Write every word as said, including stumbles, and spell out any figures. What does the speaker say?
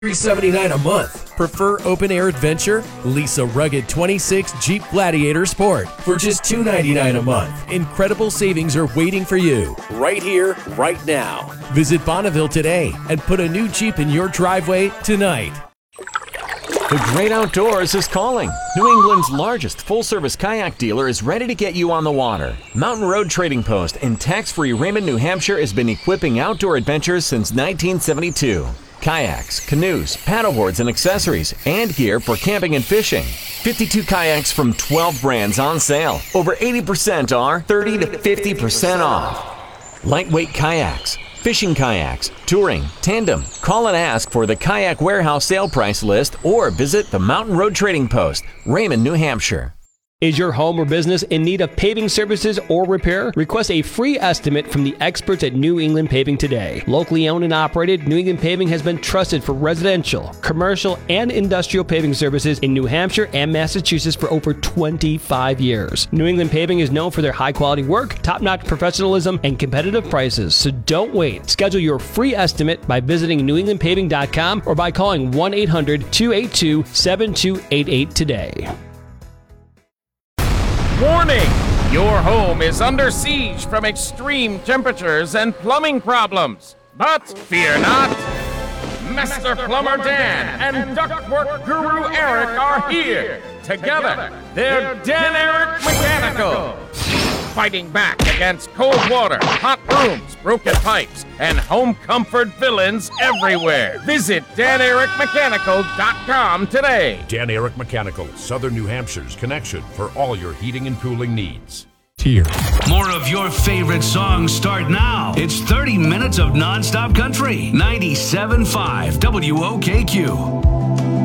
three seventy-nine a month. Prefer open-air adventure? Lease a rugged twenty-six Jeep Gladiator Sport for just two ninety-nine a month. Incredible savings are waiting for you right here, right now. Visit Bonneville today and put a new Jeep in your driveway tonight. The great outdoors is calling. New England's largest full-service kayak dealer is ready to get you on the water. Mountain Road Trading Post in tax-free Raymond, New Hampshire has been equipping outdoor adventurers since nineteen seventy-two. Kayaks, canoes, paddleboards, and accessories, and gear for camping and fishing. fifty-two kayaks from twelve brands on sale. Over eighty percent are thirty to fifty percent off. Lightweight kayaks, fishing kayaks, touring, tandem. Call and ask for the Kayak Warehouse sale price list or visit the Mountain Road Trading Post, Raymond, New Hampshire. Is your home or business in need of paving services or repair? Request a free estimate from the experts at New England Paving today. Locally owned and operated, New England Paving has been trusted for residential, commercial, and industrial paving services in New Hampshire and Massachusetts for over twenty-five years. New England Paving is known for their high-quality work, top-notch professionalism, and competitive prices, so don't wait. Schedule your free estimate by visiting new england paving dot com or by calling one eight hundred two eight two seven two eight eight today. Warning! Your home is under siege from extreme temperatures and plumbing problems. But fear not! Master Plumber Dan and Ductwork Guru Eric are here. Together, they're Dan Eric Mechanical. Fighting back against cold water, hot rooms, broken pipes, and home comfort villains everywhere. Visit Dan Eric Mechanical dot com today. Dan Eric Mechanical, Southern New Hampshire's connection for all your heating and cooling needs. Here. More of your favorite songs start now. It's thirty minutes of nonstop country. ninety-seven point five W O K Q.